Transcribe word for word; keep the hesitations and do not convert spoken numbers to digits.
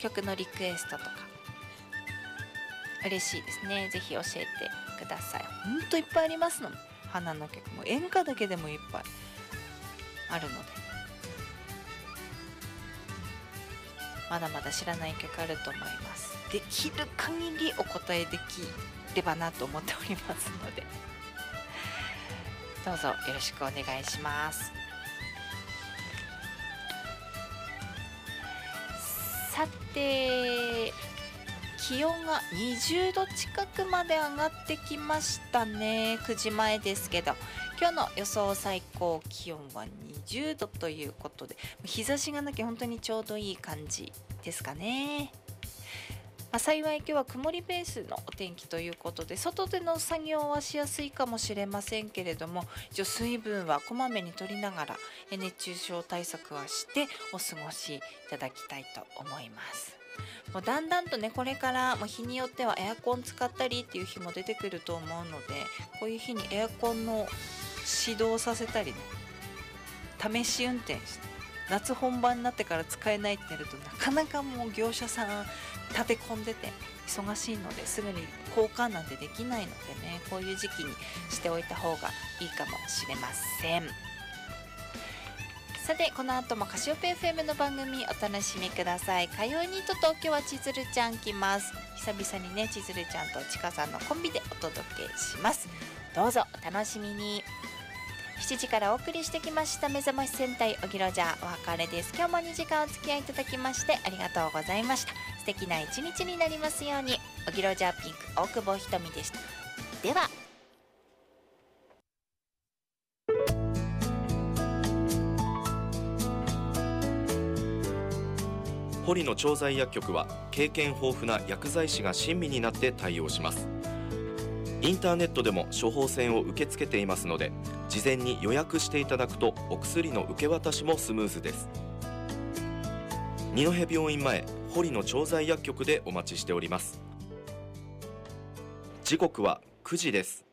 曲のリクエストとか嬉しいですね。ぜひ教えてください。ほんといっぱいありますの。花の曲も演歌だけでもいっぱいあるので、まだまだ知らない曲あると思います。できる限りお答えできればなと思っておりますので、どうぞよろしくお願いします。さて、気温がにじゅうど近くまで上がってきましたね。くじまえですけど、今日の予想最高気温はにじゅうどということで、日差しがなきゃ本当にちょうどいい感じですかね。まあ、幸い今日は曇りベースのお天気ということで、外での作業はしやすいかもしれませんけれども、一応水分はこまめに取りながら熱中症対策はしてお過ごしいただきたいと思います。もうだんだんとね、これからもう日によってはエアコン使ったりっていう日も出てくると思うので、こういう日にエアコンの始動させたりね、試し運転して夏本番になってから使えないってなると、なかなかもう業者さん立て込んでて忙しいので、すぐに交換なんてできないのでね、こういう時期にしておいた方がいいかもしれません。さて、この後もカシオペ エフエム の番組お楽しみください。火曜にと東京は千鶴ちゃん来ます。久々にね、千鶴ちゃんとちかさんのコンビでお届けします。どうぞお楽しみに。しちじからお送りしてきました目覚まし戦隊おぎろじゃお別れです。今日もにじかんお付き合いいただきましてありがとうございました。素敵な一日になりますように。おぎろじゃピンク大久保ひとみでした。では。 堀野調剤薬局は経験豊富な薬剤師が親身になって対応します。インターネットでも処方箋を受け付けていますので、事前に予約していただくとお薬の受け渡しもスムーズです。二戸病院前堀野調剤薬局でお待ちしております。時刻はくじです。